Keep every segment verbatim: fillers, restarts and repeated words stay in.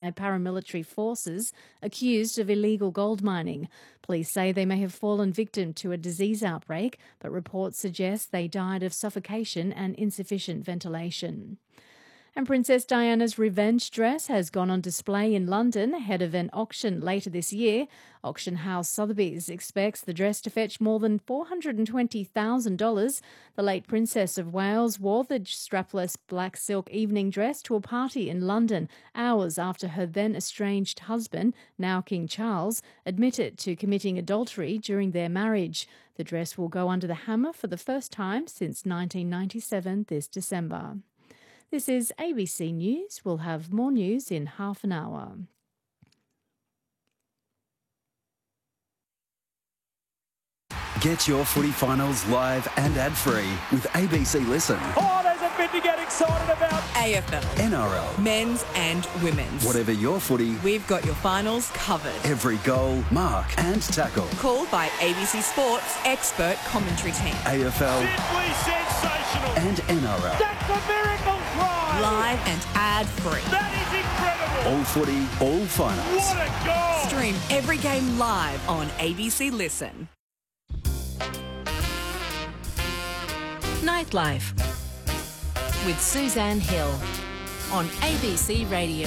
by paramilitary forces accused of illegal gold mining. Police say they may have fallen victim to a disease outbreak, but reports suggest they died of suffocation and insufficient ventilation. And Princess Diana's revenge dress has gone on display in London ahead of an auction later this year. Auction house Sotheby's expects the dress to fetch more than four hundred twenty thousand dollars. The late Princess of Wales wore the strapless black silk evening dress to a party in London hours after her then estranged husband, now King Charles, admitted to committing adultery during their marriage. The dress will go under the hammer for the first time since nineteen ninety-seven this December. This is A B C News. We'll have more news in half an hour. Get your footy finals live and ad-free with A B C Listen. Oh, there's a bit to get excited about. A F L, N R L, men's and women's. Whatever your footy, we've got your finals covered. Every goal, mark and tackle. Called by A B C Sports expert commentary team. A F L. Simply sensational. And N R L. That's a miracle try. Live and ad-free. That is incredible. All footy, all finals. What a goal. Stream every game live on A B C Listen. Nightlife with Suzanne Hill on A B C Radio.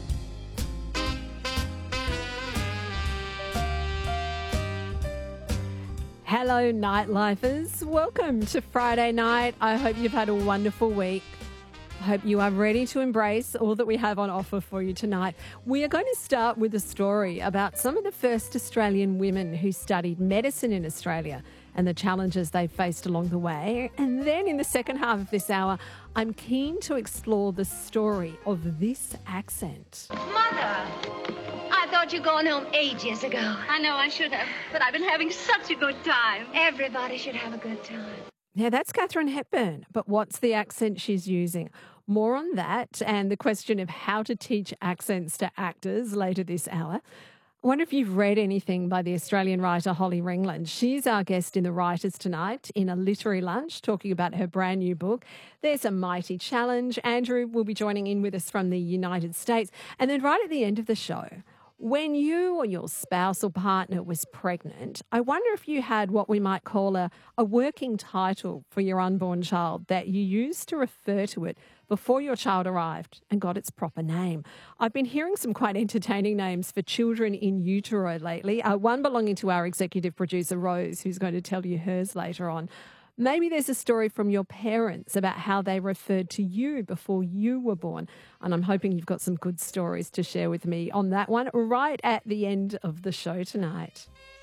Hello, Nightlifers. Welcome to Friday night. I hope you've had a wonderful week. I hope you are ready to embrace all that we have on offer for you tonight. We are going to start with a story about some of the first Australian women who studied medicine in Australia and the challenges they've faced along the way. And then in the second half of this hour, I'm keen to explore the story of this accent. Mother, I thought you'd gone home ages ago. I know I should have, but I've been having such a good time. Everybody should have a good time. Now, that's Katharine Hepburn, but what's the accent she's using? More on that and the question of how to teach accents to actors later this hour. I wonder if you've read anything by the Australian writer Holly Ringland. She's our guest in The Writers tonight in a literary lunch, talking about her brand new book. There's a Mighty Challenge. Andrew will be joining in with us from the United States. And then right at the end of the show, when you or your spouse or partner was pregnant, I wonder if you had what we might call a, a working title for your unborn child that you used to refer to it before your child arrived and got its proper name. I've been hearing some quite entertaining names for children in utero lately, uh, one belonging to our executive producer, Rose, who's going to tell you hers later on. Maybe there's a story from your parents about how they referred to you before you were born. And I'm hoping you've got some good stories to share with me on that one right at the end of the show tonight.